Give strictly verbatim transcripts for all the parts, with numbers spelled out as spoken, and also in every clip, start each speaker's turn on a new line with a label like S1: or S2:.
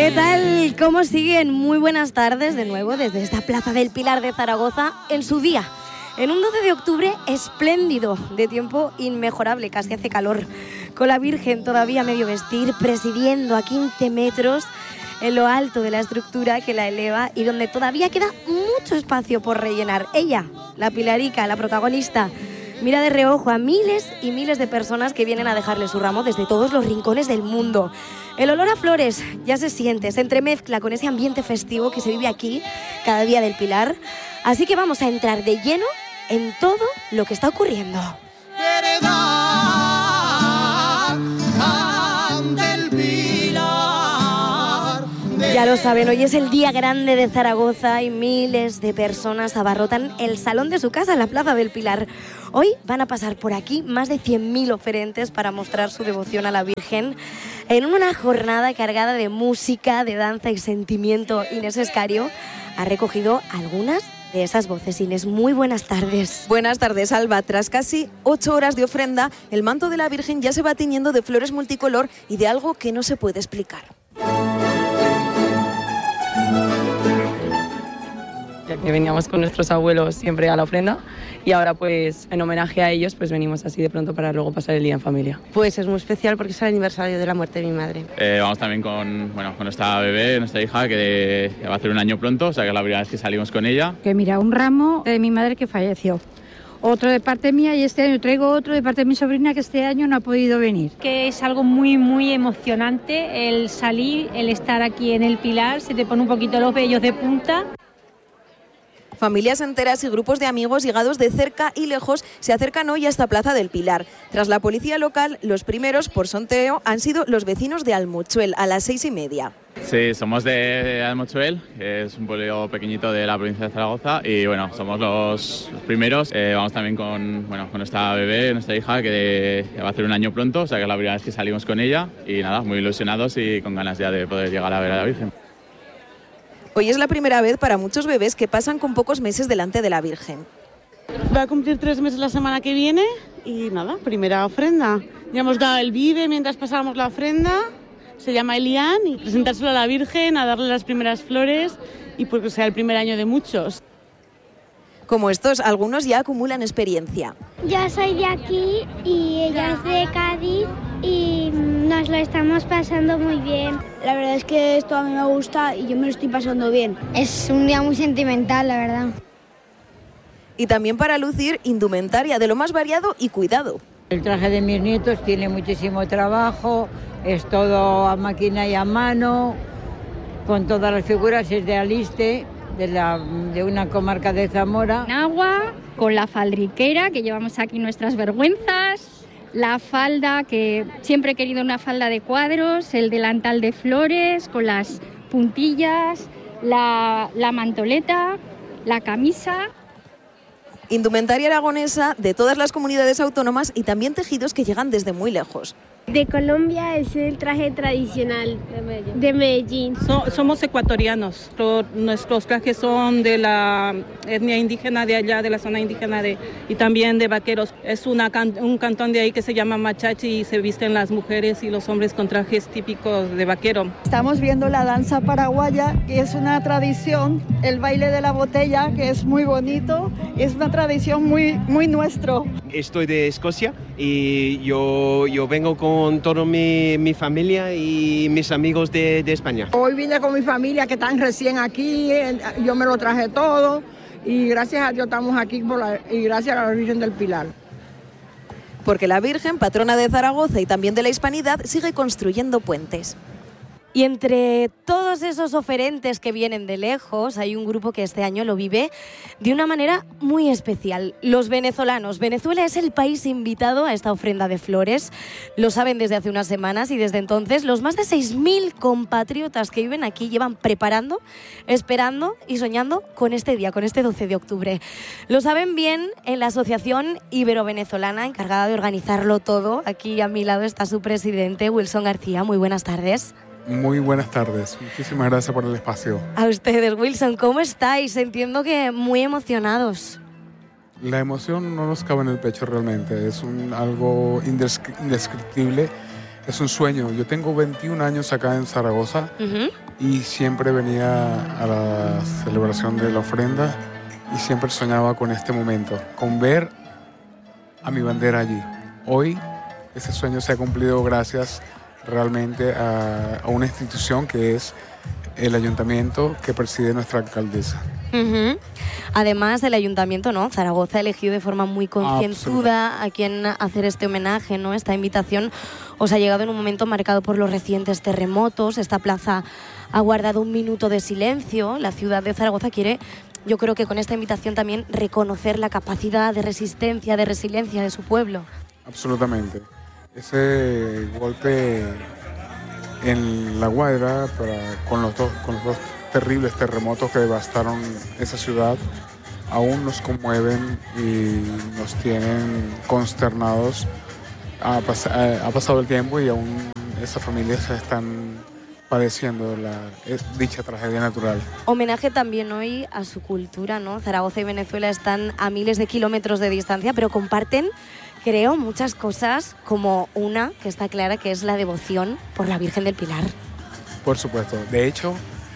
S1: ¿Qué tal? ¿Cómo siguen? Muy buenas tardes de nuevo desde esta Plaza del Pilar de Zaragoza en su día. En un doce de octubre espléndido, de tiempo inmejorable, casi hace calor, con la Virgen todavía a medio vestir, presidiendo a quince metros en lo alto de la estructura que la eleva y donde todavía queda mucho espacio por rellenar. Ella, la Pilarica, la protagonista, mira de reojo a miles y miles de personas que vienen a dejarle su ramo desde todos los rincones del mundo. El olor a flores ya se siente, se entremezcla con ese ambiente festivo que se vive aquí cada día del Pilar. Así que vamos a entrar de lleno en todo lo que está ocurriendo. Ya lo saben, hoy es el día grande de Zaragoza y miles de personas abarrotan el salón de su casa, la Plaza del Pilar. Hoy van a pasar por aquí más de cien mil oferentes para mostrar su devoción a la Virgen en una jornada cargada de música, de danza y sentimiento. Inés Escario ha recogido algunas de esas voces. Inés, muy buenas tardes.
S2: Buenas tardes, Alba. Tras casi ocho horas de ofrenda, el manto de la Virgen ya se va tiñendo de flores multicolor y de algo que no se puede explicar.
S3: Ya que veníamos con nuestros abuelos siempre a la ofrenda y ahora pues en homenaje a ellos pues venimos así de pronto para luego pasar el día en familia.
S4: Pues es muy especial porque es el aniversario de la muerte de mi madre.
S5: Eh, vamos también con, bueno, con nuestra bebé, nuestra hija, que va a hacer un año pronto, o sea que es la primera vez que salimos con ella.
S6: Que mira, un ramo de mi madre que falleció, otro de parte mía y este año traigo otro de parte de mi sobrina que este año no ha podido venir.
S7: Que es algo muy muy emocionante el salir, el estar aquí en el Pilar, se te pone un poquito los vellos de punta.
S2: Familias enteras y grupos de amigos llegados de cerca y lejos se acercan hoy a esta Plaza del Pilar. Tras la policía local, los primeros por sorteo han sido los vecinos de Almochuel a las seis y media.
S5: Sí, somos de Almochuel, que es un pueblo pequeñito de la provincia de Zaragoza y bueno, somos los, los primeros. Eh, vamos también con, bueno, con nuestra bebé, nuestra hija, que va a hacer un año pronto, o sea que es la primera vez que salimos con ella y nada, muy ilusionados y con ganas ya de poder llegar a ver a la Virgen.
S2: Hoy es la primera vez para muchos bebés que pasan con pocos meses delante de la Virgen.
S4: Va a cumplir tres meses la semana que viene y nada, primera ofrenda. Ya hemos dado el vive mientras pasábamos la ofrenda, se llama Elian, y presentárselo a la Virgen, a darle las primeras flores y porque sea el primer año de muchos.
S2: Como estos, algunos ya acumulan experiencia.
S8: Yo soy de aquí y ella es de Cádiz y nos lo estamos pasando muy bien.
S9: La verdad es que esto a mí me gusta y yo me lo estoy pasando bien.
S8: Es un día muy sentimental, la verdad.
S2: Y también para lucir indumentaria de lo más variado y cuidado.
S10: El traje de mis nietos tiene muchísimo trabajo, es todo a máquina y a mano, con todas las figuras, es de Aliste, de, la, de una comarca de Zamora.
S7: En agua, con la faldriquera, que llevamos aquí nuestras vergüenzas, la falda, que siempre he querido una falda de cuadros, el delantal de flores, con las puntillas, la, la mantoleta, la camisa.
S2: Indumentaria aragonesa de todas las comunidades autónomas y también tejidos que llegan desde muy lejos.
S8: De Colombia es el traje tradicional de Medellín. De Medellín.
S11: So, somos ecuatorianos, Pro, nuestros trajes son de la etnia indígena de allá, de la zona indígena de, y también de vaqueros. Es una, un cantón de ahí que se llama Machachi y se visten las mujeres y los hombres con trajes típicos de vaquero.
S12: Estamos viendo la danza paraguaya, que es una tradición, el baile de la botella, que es muy bonito, es una tradición muy, muy nuestro.
S13: Estoy de Escocia y yo, yo vengo con con toda mi, mi familia y mis amigos de, de España.
S14: Hoy vine con mi familia que están recién aquí, yo me lo traje todo y gracias a Dios estamos aquí por la, y gracias a la Virgen del Pilar.
S2: Porque la Virgen, patrona de Zaragoza y también de la Hispanidad, sigue construyendo puentes.
S1: Y entre todos esos oferentes que vienen de lejos, hay un grupo que este año lo vive de una manera muy especial. Los venezolanos. Venezuela es el país invitado a esta ofrenda de flores. Lo saben desde hace unas semanas y desde entonces los más de seis mil compatriotas que viven aquí llevan preparando, esperando y soñando con este día, con este doce de octubre. Lo saben bien en la Asociación Ibero-Venezolana, encargada de organizarlo todo. Aquí a mi lado está su presidente, Wilson García. Muy buenas tardes.
S15: Muy buenas tardes, muchísimas gracias por el espacio.
S1: A ustedes, Wilson, ¿cómo estáis? Entiendo que muy emocionados.
S15: La emoción no nos cabe en el pecho realmente, es un, algo indescriptible, es un sueño. Yo tengo veintiún años acá en Zaragoza, uh-huh. y siempre venía a la celebración de la ofrenda y siempre soñaba con este momento, con ver a mi bandera allí. Hoy ese sueño se ha cumplido gracias realmente a, a una institución que es el ayuntamiento que preside nuestra alcaldesa.
S1: Uh-huh. Además, el ayuntamiento, ¿no? Zaragoza ha elegido de forma muy concienzuda a quien hacer este homenaje, ¿no? Esta invitación os ha llegado en un momento marcado por los recientes terremotos. Esta plaza ha guardado un minuto de silencio. La ciudad de Zaragoza quiere, yo creo que con esta invitación también, reconocer la capacidad de resistencia, de resiliencia de su pueblo.
S15: Absolutamente. Ese golpe en La Guaira, para, con, los dos, con los dos terribles terremotos que devastaron esa ciudad, aún nos conmueven y nos tienen consternados. Ha, pas ha pasado el tiempo y aún esas familias están padeciendo la, dicha tragedia natural.
S1: Homenaje también hoy a su cultura, ¿no? Zaragoza y Venezuela están a miles de kilómetros de distancia, pero comparten, creo, muchas cosas, como una que está clara, que es la devoción por la Virgen del Pilar.
S15: Por supuesto. De hecho,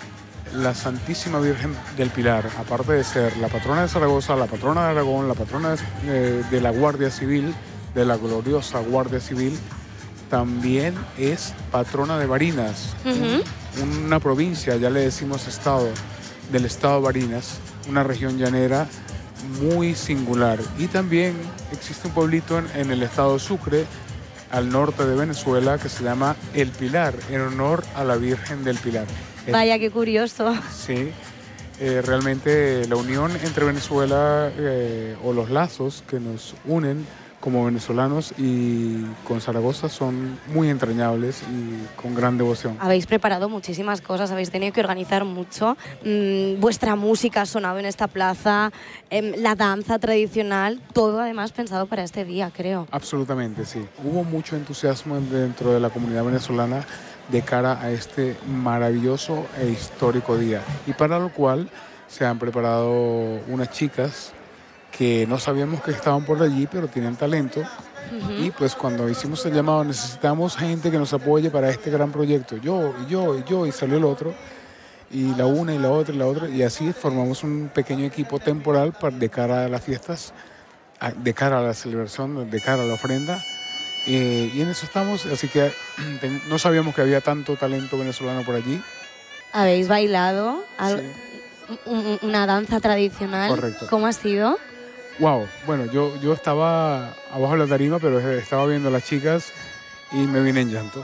S15: la Santísima Virgen del Pilar, aparte de ser la patrona de Zaragoza, la patrona de Aragón, la patrona de, eh, de la Guardia Civil, de la gloriosa Guardia Civil, también es patrona de Barinas, uh-huh. un, una provincia, ya le decimos estado, del estado de Barinas, una región llanera muy singular. Y también existe un pueblito en, en el estado de Sucre, al norte de Venezuela, que se llama El Pilar, en honor a la Virgen del Pilar.
S1: Vaya, qué curioso.
S15: Sí, eh, realmente la unión entre Venezuela eh, o los lazos que nos unen como venezolanos y con Zaragoza son muy entrañables y con gran devoción.
S1: Habéis preparado muchísimas cosas, habéis tenido que organizar mucho. Mm, vuestra música ha sonado en esta plaza, eh, la danza tradicional, todo además pensado para este día, creo.
S15: Absolutamente, sí. Hubo mucho entusiasmo dentro de la comunidad venezolana de cara a este maravilloso e histórico día, y para lo cual se han preparado unas chicas que no sabíamos que estaban por allí, pero tienen talento. Uh-huh. Y pues cuando hicimos el llamado, necesitamos gente que nos apoye para este gran proyecto. Yo, y yo, y yo, y salió el otro. Y la una, y la otra, y la otra. Y así formamos un pequeño equipo temporal para, de cara a las fiestas, de cara a la celebración, de cara a la ofrenda. Eh, y en eso estamos, así que no sabíamos que había tanto talento venezolano por allí.
S1: ¿Habéis bailado algo, sí. una danza tradicional?
S15: Correcto.
S1: ¿Cómo ha sido?
S15: Wow, bueno, yo, yo estaba abajo de la tarima, pero estaba viendo a las chicas y me vine en llanto.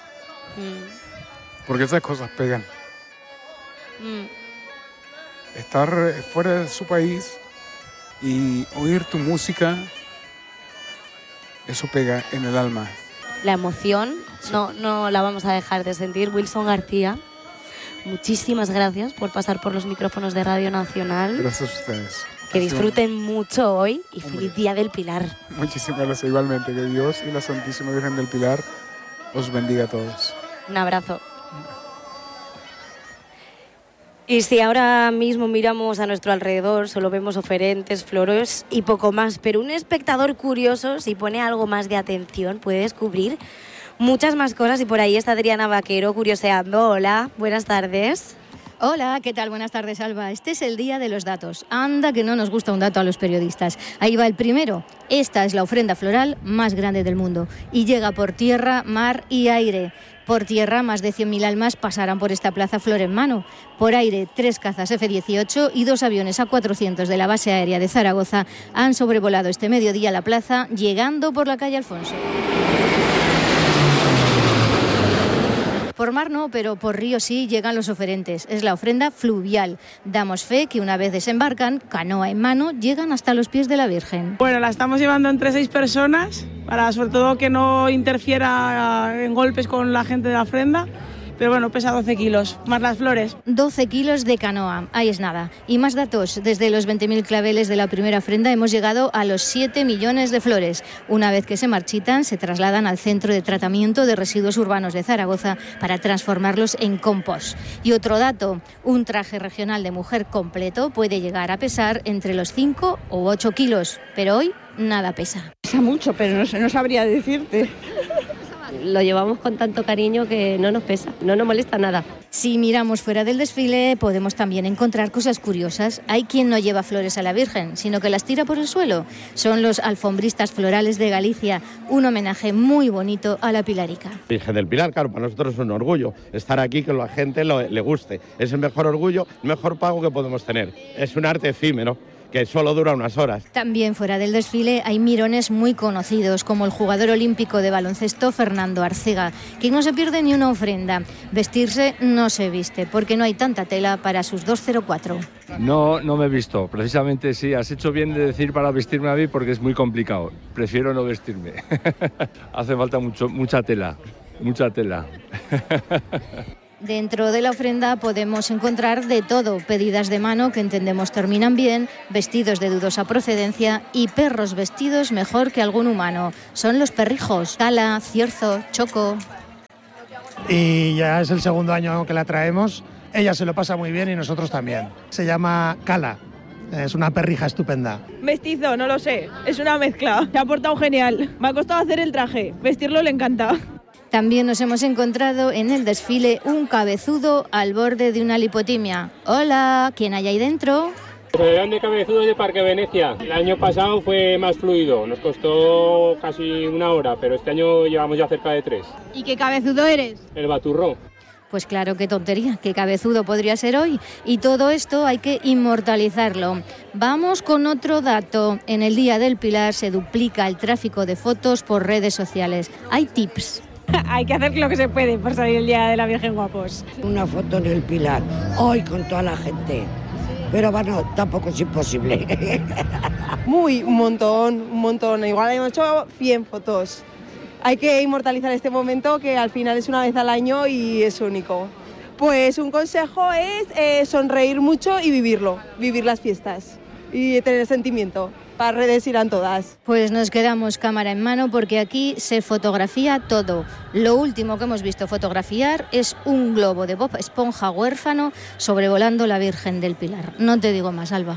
S15: Mm. Porque esas cosas pegan. Mm. Estar fuera de su país y oír tu música, eso pega en el alma.
S1: La emoción, sí. no, no la vamos a dejar de sentir. Wilson García, muchísimas gracias por pasar por los micrófonos de Radio Nacional.
S15: Gracias a ustedes.
S1: Que disfruten mucho hoy y Hombre. Feliz Día del Pilar.
S15: Muchísimas gracias, igualmente. Que Dios y la Santísima Virgen del Pilar os bendiga a todos.
S1: Un abrazo. Y si ahora mismo miramos a nuestro alrededor, solo vemos oferentes, flores y poco más, pero un espectador curioso, si pone algo más de atención, puede descubrir muchas más cosas. Y por ahí está Adriana Vaquero curioseando. Hola, buenas tardes.
S16: Hola, ¿qué tal? Buenas tardes, Alba. Este es el día de los datos. Anda que no nos gusta un dato a los periodistas. Ahí va el primero. Esta es la ofrenda floral más grande del mundo y llega por tierra, mar y aire. Por tierra, más de cien mil almas pasarán por esta plaza flor en mano. Por aire, tres cazas F dieciocho y dos aviones A cuatrocientos de la base aérea de Zaragoza han sobrevolado este mediodía la plaza, llegando por la calle Alfonso. Por mar no, pero por río sí llegan los oferentes. Es la ofrenda fluvial. Damos fe que una vez desembarcan, canoa en mano, llegan hasta los pies de la Virgen.
S17: Bueno, la estamos llevando entre seis personas, para sobre todo que no interfiera en golpes con la gente de la ofrenda. Pero bueno, pesa doce kilos, más las flores.
S16: doce kilos de canoa, ahí es nada. Y más datos, desde los veinte mil claveles de la primera ofrenda hemos llegado a los siete millones de flores. Una vez que se marchitan, se trasladan al Centro de Tratamiento de Residuos Urbanos de Zaragoza para transformarlos en compost. Y otro dato, un traje regional de mujer completo puede llegar a pesar entre los cinco u ocho kilos, pero hoy nada pesa.
S18: Pesa mucho, pero no, no sabría decirte. Lo llevamos con tanto cariño que no nos pesa, no nos molesta nada.
S16: Si miramos fuera del desfile, podemos también encontrar cosas curiosas. Hay quien no lleva flores a la Virgen, sino que las tira por el suelo. Son los alfombristas florales de Galicia, un homenaje muy bonito a la Pilarica.
S19: Virgen del Pilar, claro, para nosotros es un orgullo estar aquí, que la gente lo, le guste. Es el mejor orgullo, el mejor pago que podemos tener. Es un arte efímero que solo dura unas horas.
S16: También fuera del desfile hay mirones muy conocidos, como el jugador olímpico de baloncesto Fernando Arcega, que no se pierde ni una ofrenda. Vestirse no se viste, porque no hay tanta tela para sus dos cero cuatro.
S20: No, no me he visto. Precisamente sí, has hecho bien de decir para vestirme a mí, porque es muy complicado. Prefiero no vestirme. Hace falta mucho, mucha tela, mucha tela.
S16: Dentro de la ofrenda podemos encontrar de todo, pedidas de mano que entendemos terminan bien, vestidos de dudosa procedencia y perros vestidos mejor que algún humano. Son los perrijos, Cala, Cierzo, Choco.
S21: Y ya es el segundo año que la traemos, ella se lo pasa muy bien y nosotros también. Se llama Cala, es una perrija estupenda.
S22: Mestizo, no lo sé, es una mezcla, se ha portado genial, me ha costado hacer el traje, vestirlo le encanta.
S16: También nos hemos encontrado en el desfile un cabezudo al borde de una lipotimia. Hola, ¿quién hay ahí dentro?
S23: Procedían de cabezudos de Parque Venecia. El año pasado fue más fluido, nos costó casi una hora, pero este año llevamos ya cerca de tres.
S16: ¿Y qué cabezudo eres?
S23: El baturro.
S16: Pues claro, qué tontería, qué cabezudo podría ser hoy. Y todo esto hay que inmortalizarlo. Vamos con otro dato. En el Día del Pilar se duplica el tráfico de fotos por redes sociales. Hay tips.
S22: Hay que hacer lo que se puede por salir el Día de la Virgen guapos.
S24: Una foto en el Pilar, hoy con toda la gente. Pero bueno, tampoco es imposible.
S22: Muy, un montón, un montón. Igual hemos hecho cien fotos. Hay que inmortalizar este momento que al final es una vez al año y es único. Pues un consejo es eh, sonreír mucho y vivirlo, vivir las fiestas y tener sentimiento. Para redes irán todas.
S16: Pues nos quedamos cámara en mano porque aquí se fotografía todo. Lo último que hemos visto fotografiar es un globo de Bob Esponja huérfano sobrevolando la Virgen del Pilar. No te digo más, Alba.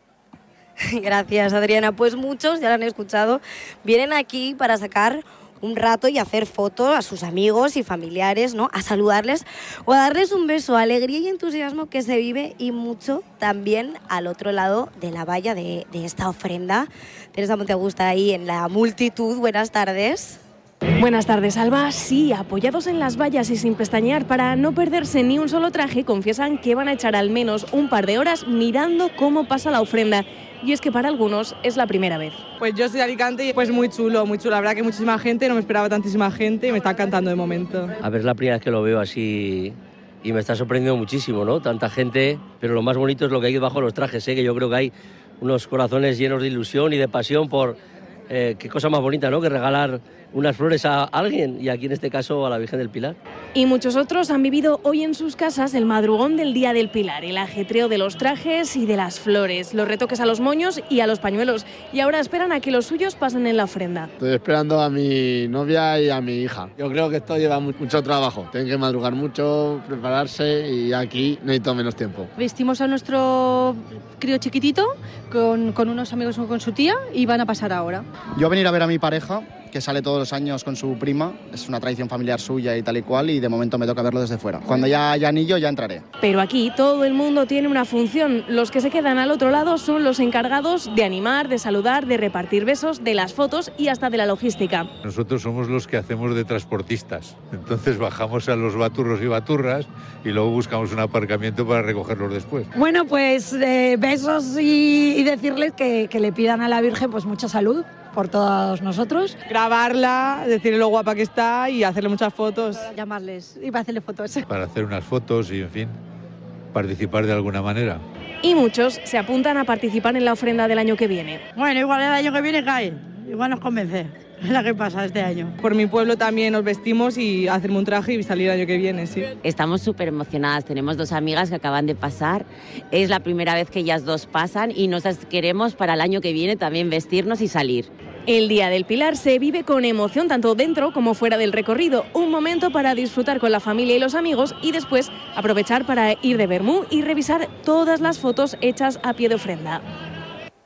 S1: Gracias, Adriana. Pues muchos, ya lo han escuchado, vienen aquí para sacar un rato y hacer fotos a sus amigos y familiares, ¿no? A saludarles o a darles un beso, alegría y entusiasmo que se vive y mucho también al otro lado de la valla de, de esta ofrenda. Teresa Monteagusta ahí en la multitud. Buenas tardes.
S25: Buenas tardes, Alba. Sí, apoyados en las vallas y sin pestañear para no perderse ni un solo traje, confiesan que van a echar al menos un par de horas mirando cómo pasa la ofrenda. Y es que para algunos es la primera vez.
S26: Pues yo soy de Alicante y pues muy chulo, muy chulo. La verdad que muchísima gente, no me esperaba tantísima gente y me está encantando de momento.
S27: A ver, es la primera vez que lo veo así y me está sorprendiendo muchísimo, ¿no? Tanta gente, pero lo más bonito es lo que hay debajo de los trajes, ¿eh? Que yo creo que hay unos corazones llenos de ilusión y de pasión por... Eh, qué cosa más bonita, ¿no? Que regalar unas flores a alguien y aquí en este caso a la Virgen del Pilar.
S25: Y muchos otros han vivido hoy en sus casas el madrugón del Día del Pilar, el ajetreo de los trajes y de las flores, los retoques a los moños y a los pañuelos. Y ahora esperan a que los suyos pasen en la ofrenda.
S28: Estoy esperando a mi novia y a mi hija. Yo creo que esto lleva mucho trabajo. Tienen que madrugar mucho, prepararse y aquí necesito menos tiempo.
S29: Vestimos a nuestro crío chiquitito con, con unos amigos con su tía y van a pasar ahora.
S30: Yo venir a ver a mi pareja, que sale todos los años con su prima, es una tradición familiar suya y tal y cual, y de momento me toca verlo desde fuera. Cuando ya haya anillo ya entraré.
S25: Pero aquí todo el mundo tiene una función. Los que se quedan al otro lado son los encargados de animar, de saludar, de repartir besos, de las fotos y hasta de la logística.
S31: Nosotros somos los que hacemos de transportistas. Entonces bajamos a los baturros y baturras y luego buscamos un aparcamiento para recogerlos después.
S32: Bueno, pues eh, besos y, y decirles que, que le pidan a la Virgen pues mucha salud por todos nosotros.
S26: Grabarla, decirle lo guapa que está y hacerle muchas fotos.
S29: Para llamarles y para hacerle fotos.
S31: Para hacer unas fotos y, en fin, participar de alguna manera.
S25: Y muchos se apuntan a participar en la ofrenda del año que viene.
S29: Bueno, igual el año que viene cae, igual nos convence. Es la que pasa este año.
S26: Por mi pueblo también nos vestimos y hacerme un traje y salir el año que viene, sí.
S33: Estamos súper emocionadas, tenemos dos amigas que acaban de pasar, es la primera vez que ellas dos pasan y nos queremos para el año que viene también vestirnos y salir.
S25: El Día del Pilar se vive con emoción tanto dentro como fuera del recorrido, un momento para disfrutar con la familia y los amigos y después aprovechar para ir de vermú y revisar todas las fotos hechas a pie de ofrenda.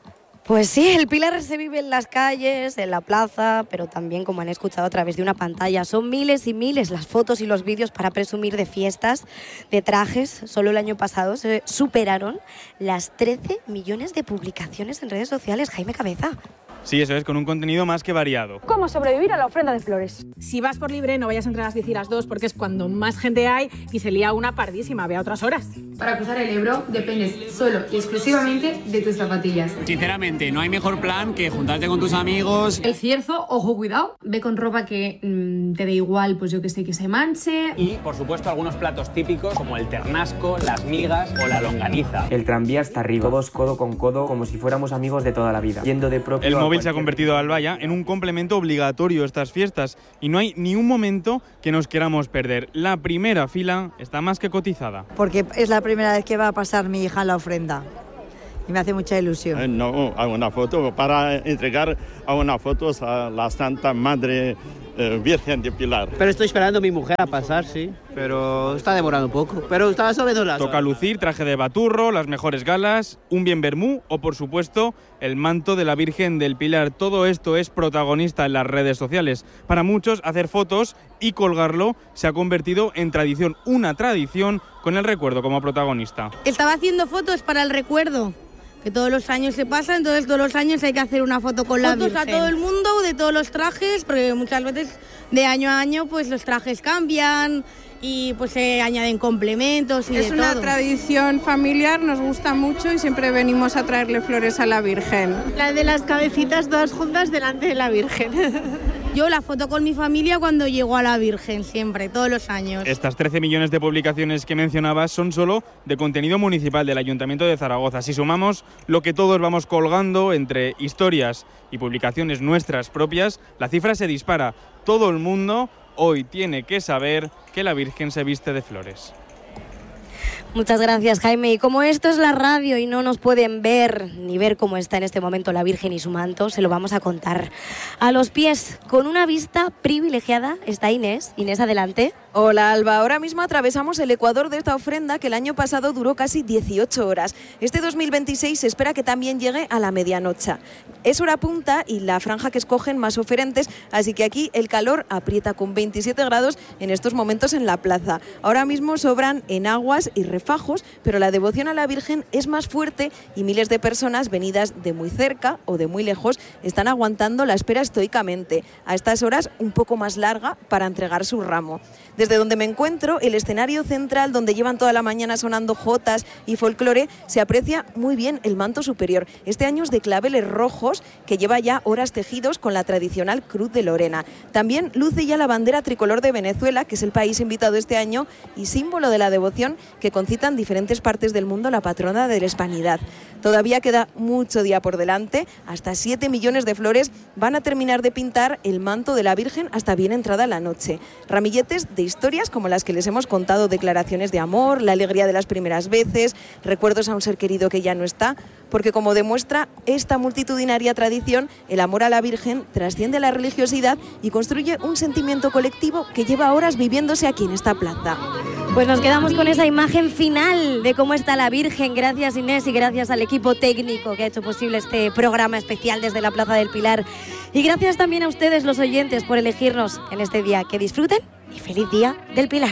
S1: Pues sí, el Pilar se vive en las calles, en la plaza, pero también, como han escuchado, a través de una pantalla. Son miles y miles las fotos y los vídeos para presumir de fiestas, de trajes. Solo el año pasado se superaron las trece millones de publicaciones en redes sociales. Jaime Cabeza.
S2: Sí, eso es, con un contenido más que variado.
S3: ¿Cómo sobrevivir a la ofrenda de flores?
S4: Si vas por libre, no vayas entre las diez y las dos, porque es cuando más gente hay y se lía una pardísima, ve a otras horas.
S5: Para cruzar el Ebro dependes solo y exclusivamente de tus zapatillas.
S6: Sinceramente, no hay mejor plan que juntarte con tus amigos.
S5: El cierzo, ojo, cuidado, ve con ropa que mmm, te dé igual, pues yo que sé, que se manche.
S6: Y, por supuesto, algunos platos típicos como el ternasco, las migas o la longaniza.
S7: El tranvía está arriba, todos codo con codo, como si fuéramos amigos de toda la vida, yendo de propio.
S2: El móvil se ha convertido, Alba, ya en un complemento obligatorio estas fiestas y no hay ni un momento que nos queramos perder. La primera fila está más que cotizada.
S8: Porque es la primera vez que va a pasar mi hija en la ofrenda y me hace mucha ilusión.
S9: Eh, no, hago una foto para entregar a una foto a la Santa Madre eh, Virgen de Pilar.
S10: Pero estoy esperando a mi mujer a pasar, sí, pero está demorando un poco. Pero está subiendo las
S2: Toca lucir traje de baturro, las mejores galas, un bien vermú o, por supuesto, el manto de la Virgen del Pilar. Todo esto es protagonista en las redes sociales. Para muchos, hacer fotos y colgarlo se ha convertido en tradición, una tradición con el recuerdo como protagonista.
S11: Estaba haciendo fotos para el recuerdo, que todos los años se pasa, entonces todos los años hay que hacer una foto con la Virgen. Fotos a todo el mundo, de todos los trajes, porque muchas veces de año a año pues los trajes cambian y pues se añaden complementos y de todo.
S12: Es una tradición familiar, nos gusta mucho y siempre venimos a traerle flores a la Virgen.
S11: La de las cabecitas todas juntas delante de la Virgen. Yo la foto con mi familia cuando llego a la Virgen, siempre, todos los años.
S2: Estas trece millones de publicaciones que mencionabas son solo de contenido municipal del Ayuntamiento de Zaragoza. Si sumamos lo que todos vamos colgando entre historias y publicaciones nuestras propias, la cifra se dispara. Todo el mundo hoy tiene que saber que la Virgen se viste de flores.
S1: Muchas gracias, Jaime. Y como esto es la radio y no nos pueden ver ni ver cómo está en este momento la Virgen y su manto, se lo vamos a contar. A los pies, con una vista privilegiada, está Inés. Inés, adelante.
S13: Hola, Alba. Ahora mismo atravesamos el ecuador de esta ofrenda que el año pasado duró casi dieciocho horas. Este dos mil veintiséis se espera que también llegue a la medianoche. Es hora punta y la franja que escogen más oferentes, así que aquí el calor aprieta con veintisiete grados en estos momentos en la plaza. Ahora mismo sobran enaguas y refajos, pero la devoción a la Virgen es más fuerte y miles de personas venidas de muy cerca o de muy lejos están aguantando la espera estoicamente. A estas horas un poco más larga para entregar su ramo. Desde donde me encuentro, el escenario central, donde llevan toda la mañana sonando jotas y folclore, se aprecia muy bien el manto superior. Este año es de claveles rojos, que lleva ya horas tejidos con la tradicional Cruz de Lorena. También luce ya la bandera tricolor de Venezuela, que es el país invitado este año y símbolo de la devoción que concitan diferentes partes del mundo la patrona de la hispanidad. Todavía queda mucho día por delante. Hasta siete millones de flores van a terminar de pintar el manto de la Virgen hasta bien entrada la noche. Ramilletes de historias como las que les hemos contado, declaraciones de amor, la alegría de las primeras veces, recuerdos a un ser querido que ya no está, porque como demuestra esta multitudinaria tradición, el amor a la Virgen trasciende la religiosidad y construye un sentimiento colectivo que lleva horas viviéndose aquí en esta plaza.
S1: Pues nos quedamos con esa imagen final de cómo está la Virgen. Gracias, Inés, y gracias al equipo técnico que ha hecho posible este programa especial desde la Plaza del Pilar. Y gracias también a ustedes, los oyentes, por elegirnos en este día. Que disfruten y feliz Día del Pilar.